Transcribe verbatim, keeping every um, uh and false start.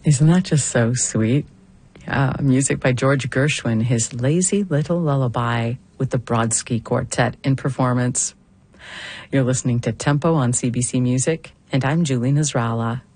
Isn't that just so sweet? Yeah, music by George Gershwin, his Lazy Little Lullaby with the Brodsky Quartet in performance. You're listening to Tempo on C B C Music, and I'm Julie Nasrallah.